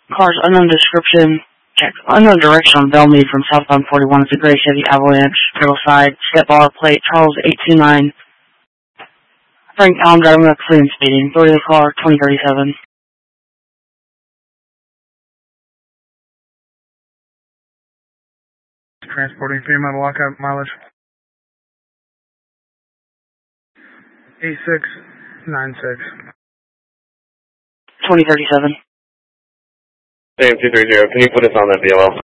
Cars unknown description. Check. Unknown direction on Belmead from southbound 41. It's a gray Chevy Avalanche. Trail side. Step bar plate. Charles 829. Frank Allen driving up clean speeding. Go to the car 2037. Transporting female lockout mileage 8696. 2037. AM 230, can you put us on that BLL?